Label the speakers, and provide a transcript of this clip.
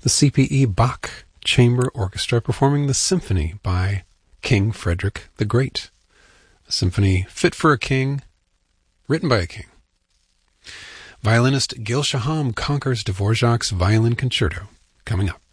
Speaker 1: the CPE Bach Chamber Orchestra performing the Symphony by King Frederick the Great. A symphony fit for a king, written by a king. Violinist Gil Shaham conquers Dvorak's Violin Concerto, coming up.